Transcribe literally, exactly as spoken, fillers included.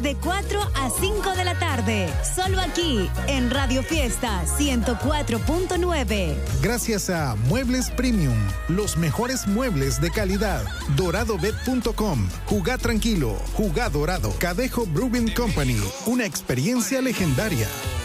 de cuatro a cinco de la tarde. Solo aquí, en Radio Fiesta ciento cuatro punto nueve. Gracias a Muebles Premium, los mejores muebles de calidad. dorado bet punto com. Jugá tranquilo, jugá dorado. Cadejo Brewing Company, una experiencia legendaria.